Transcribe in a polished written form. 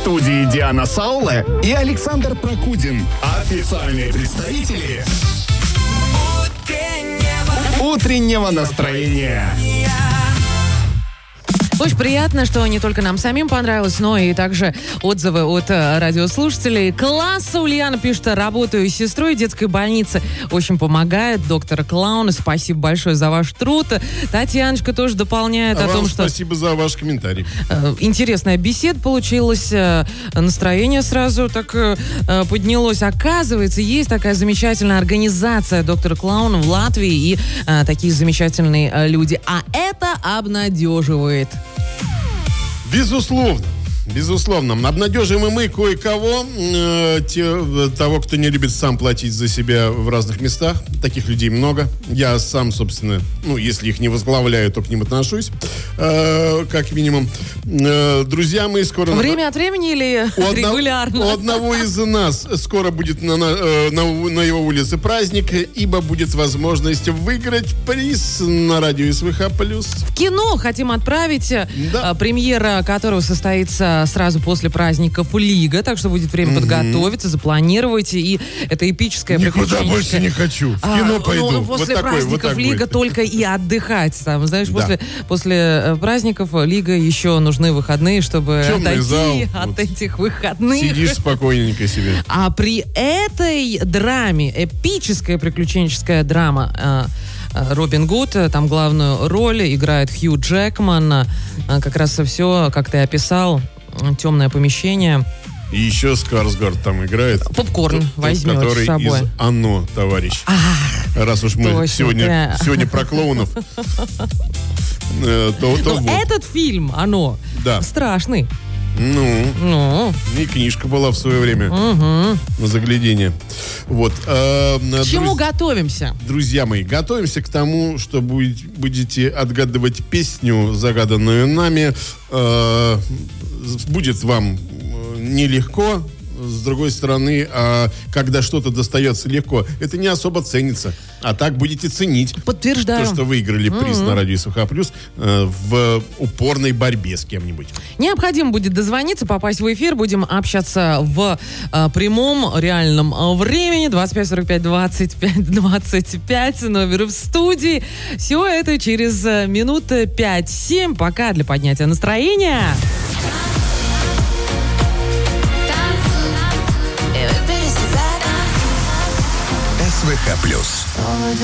студии Диана Саула и Александр Прокудин. Официальные представители утреннего настроения. Очень приятно, что не только нам самим понравилось, но и также отзывы от радиослушателей. Класс! Ульяна пишет: работаю с сестрой в детской больнице. Очень помогает доктор Клаун. Спасибо большое за ваш труд. Татьяночка тоже дополняет о том, что... Спасибо за ваш комментарий. Интересная беседа получилась. Настроение сразу так поднялось. Оказывается, есть такая замечательная организация доктора Клауна в Латвии и такие замечательные люди. А это обнадеживает. Безусловно. Обнадежим и мы кое-кого, того, кто не любит сам платить за себя в разных местах. Таких людей много. Я сам, собственно, если их не возглавляю, то к ним отношусь, как минимум. Друзья мои, скоро... Время от времени или регулярно? У одного из нас скоро будет на его улице праздник, ибо будет возможность выиграть приз на радио СВХ+. В кино хотим отправить, премьера которого состоится сразу после праздников «Лига», так что будет время подготовиться, запланировать, и это эпическое приключение. Никуда больше не хочу, в кино пойду. После праздников «Лига» будет только и отдыхать. Там, знаешь, после праздников «Лига» еще нужны выходные, чтобы отойти от этих выходных. Сидишь спокойненько себе. А при этой драме, эпическая приключенческая драма, Робин Гуд, там главную роль играет Хью Джекман. Как раз все, как ты описал, темное помещение. И еще Скарсгард там играет. Попкорн возьмешь который с собой. Из «Оно», товарищ. Раз уж мы сегодня про клоунов, то этот фильм, «Оно», страшный. И книжка была в свое время на заглядение. Вот. К чему готовимся? Друзья мои, готовимся к тому, что будете отгадывать песню, загаданную нами. Будет вам нелегко. С другой стороны, когда что-то достается легко, это не особо ценится. А так будете ценить. Подтверждаю. То, что выиграли приз на радио СВХ+, в упорной борьбе с кем-нибудь. Необходимо будет дозвониться, попасть в эфир. Будем общаться в прямом, реальном времени. 25 45 25 25. Номер в студии. Все это через минут 5-7. Пока для поднятия настроения. СВХ+.